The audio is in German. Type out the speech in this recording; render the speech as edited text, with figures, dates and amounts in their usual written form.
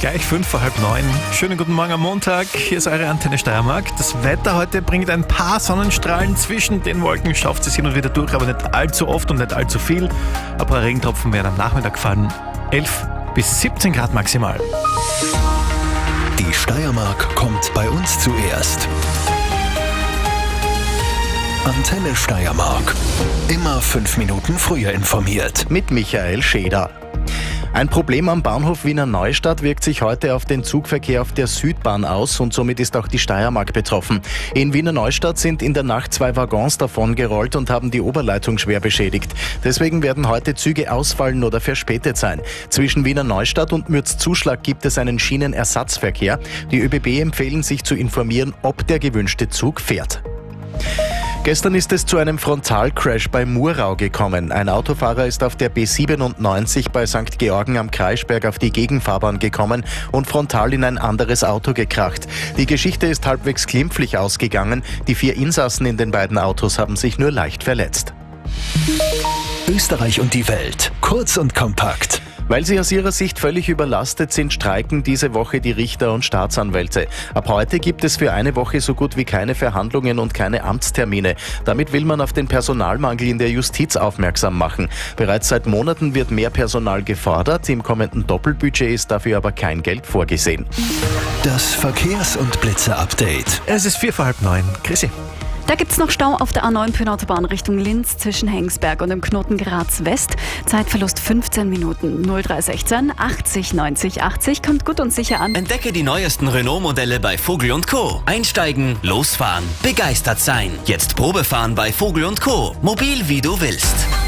Gleich 8:55. Schönen guten Morgen am Montag. Hier ist eure Antenne Steiermark. Das Wetter heute bringt ein paar Sonnenstrahlen. Zwischen den Wolken schafft es hin und wieder durch, aber nicht allzu oft und nicht allzu viel. Ein paar Regentropfen werden am Nachmittag fallen. 11 bis 17 Grad maximal. Die Steiermark kommt bei uns zuerst. Antenne Steiermark. Immer 5 Minuten früher informiert. Mit Michael Scheder. Ein Problem am Bahnhof Wiener Neustadt wirkt sich heute auf den Zugverkehr auf der Südbahn aus und somit ist auch die Steiermark betroffen. In Wiener Neustadt sind in der Nacht 2 Waggons davongerollt und haben die Oberleitung schwer beschädigt. Deswegen werden heute Züge ausfallen oder verspätet sein. Zwischen Wiener Neustadt und Mürzzuschlag gibt es einen Schienenersatzverkehr. Die ÖBB empfehlen sich zu informieren, ob der gewünschte Zug fährt. Gestern ist es zu einem Frontalcrash bei Murau gekommen. Ein Autofahrer ist auf der B97 bei St. Georgen am Kreischberg auf die Gegenfahrbahn gekommen und frontal in ein anderes Auto gekracht. Die Geschichte ist halbwegs glimpflich ausgegangen. Die 4 Insassen in den beiden Autos haben sich nur leicht verletzt. Österreich und die Welt. Kurz und kompakt. Weil sie aus ihrer Sicht völlig überlastet sind, streiken diese Woche die Richter und Staatsanwälte. Ab heute gibt es für eine Woche so gut wie keine Verhandlungen und keine Amtstermine. Damit will man auf den Personalmangel in der Justiz aufmerksam machen. Bereits seit Monaten wird mehr Personal gefordert. Im kommenden Doppelbudget ist dafür aber kein Geld vorgesehen. Das Verkehrs- und Blitzer-Update. Es ist 8:45. Chrissy. Da gibt's noch Stau auf der A9 Richtung Linz zwischen Hengsberg und dem Knoten Graz West. Zeitverlust 15 Minuten. 0316 80 90 80 kommt gut und sicher an. Entdecke die neuesten Renault-Modelle bei Vogel & Co. Einsteigen, losfahren, begeistert sein. Jetzt Probefahren bei Vogel & Co. Mobil wie du willst.